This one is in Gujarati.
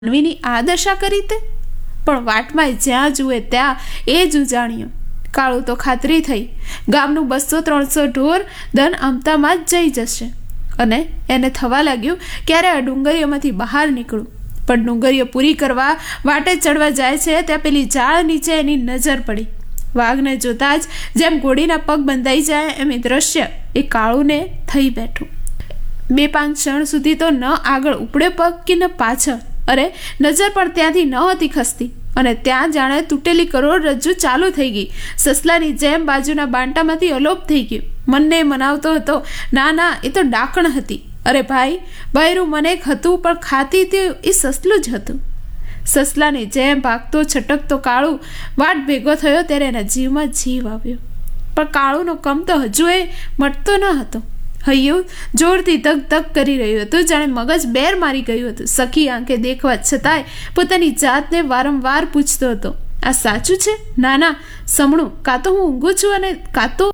માનવીની આ દશા કરી તે? પણ વાટમાં જ્યાં જુએ ત્યાં એ જ ઉજાણ્યું. કાળું તો ખાતરી થઈ ગામનું 200-300 ઢોર ધન આમતામાં જ જઈ જશે. અને એને થવા લાગ્યું ક્યારે આ ડુંગરીઓમાંથી બહાર નીકળું. પણ ડુંગરીઓ પૂરી કરવા વાટે ચડવા જાય છે ત્યાં પેલી ઝાડ નીચે એની નજર પડી. વાઘને જોતા જ જેમ ઘોડીના પગ બંધાઈ જાય એમ એ દ્રશ્ય એ કાળુને થઈ બેઠું. 2-5 ક્ષણ સુધી તો ન આગળ ઉપડે પગ કે ન પાછળ. અરે નજર પણ ત્યાંથી ન હતી ખસતી. અને ત્યાં જાણે તૂટેલી કરોડરજ્જુ ચાલુ થઈ ગઈ. સસલાની જેમ બાજુના બાંટામાંથી અલોપ થઈ ગયું. મનને મનાવતો હતો, ના એ તો ડાકણ હતી. અરે ભાઈ, બૈરું મને એક હતું પણ ખાતી તે એ સસલું જ હતું. સસલાની જેમ ભાગતો છટકતો કાળુ વાટ ભેગો થયો ત્યારે એના જીવમાં જીવ આવ્યો. પણ કાળુનો કમ તો હજુ એ મટતો ન હતો. હૈયું જોરથી ધક ધક કરી રહ્યું હતું, જાણે મગજ બેર મારી ગયું હતું. સખી આંખે દેખવા છતાંય પોતાની જાતને વારંવાર પૂછતો હતો, આ સાચું છે? ના સમણું, કાં તો હું ઊંઘું છું અને કાં તો